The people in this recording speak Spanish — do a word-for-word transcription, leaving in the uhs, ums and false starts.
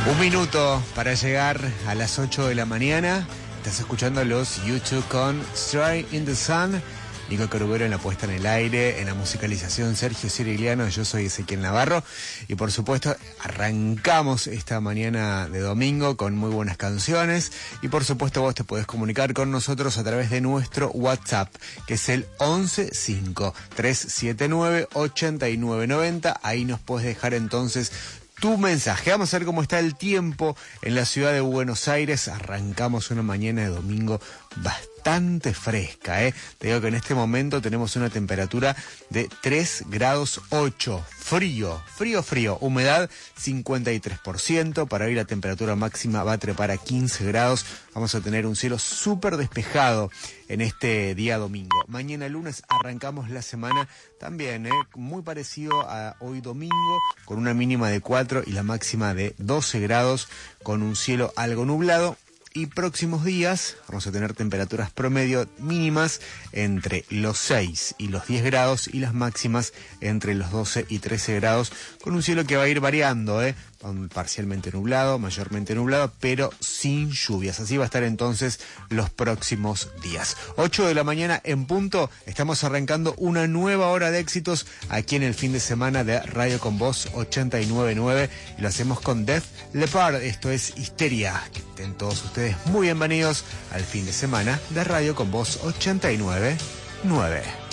Un minuto para llegar a las ocho de la mañana. Estás escuchando los YouTube con Stray in the Sun. Nico Corubero en la puesta en el aire, en la musicalización Sergio Cirigliano, yo soy Ezequiel Navarro. Y por supuesto, arrancamos esta mañana de domingo con muy buenas canciones. Y por supuesto, vos te podés comunicar con nosotros a través de nuestro WhatsApp, que es el once cinco tres siete nueve ocho nueve nueve cero. Ahí nos podés dejar entonces tu mensaje. Vamos a ver cómo está el tiempo en la ciudad de Buenos Aires. Arrancamos una mañana de domingo bastante fresca, ¿eh? Te digo que en este momento tenemos una temperatura de tres grados ocho. Frío, frío, frío. Humedad cincuenta y tres por ciento. Para hoy la temperatura máxima va a trepar a quince grados. Vamos a tener un cielo súper despejado en este día domingo. Mañana lunes arrancamos la semana también, ¿eh? Muy parecido a hoy domingo, con una mínima de cuatro y la máxima de doce grados, con un cielo algo nublado. Y próximos días vamos a tener temperaturas promedio mínimas entre los seis y los diez grados y las máximas entre los doce y trece grados, con un cielo que va a ir variando, ¿eh? Parcialmente nublado, mayormente nublado, pero sin lluvias. Así va a estar entonces los próximos días. ocho de la mañana en punto, estamos arrancando una nueva hora de éxitos aquí en el fin de semana de Radio Con Vos ochenta y nueve punto nueve, y lo hacemos con Def Leppard. Esto es Histeria. Que estén todos ustedes muy bienvenidos al fin de semana de Radio Con Vos ochenta y nueve punto nueve.